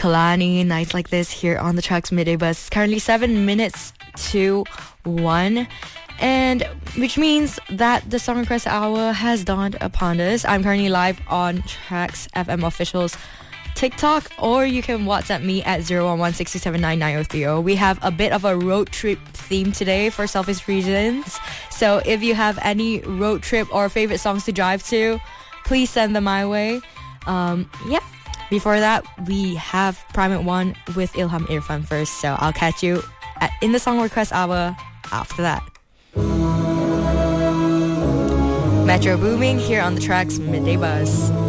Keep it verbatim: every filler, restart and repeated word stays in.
Kalani, nights like this here on the Tracks Midday Bus. It's currently seven minutes to one. And which means that the Song Request Hour has dawned upon us. I'm currently live on Tracks F M Official's TikTok, or you can WhatsApp me at zero one one six two seven nine nine zero three zero. We have a bit of a road trip theme today for selfish reasons. So if you have any road trip or favorite songs to drive to, please send them my way. Um, yeah. Before that, we have Primate One with Ilham Irfan first. So I'll catch you at, in the Song Request Hour after that. Metro Booming here on the Tracks Midday Bus.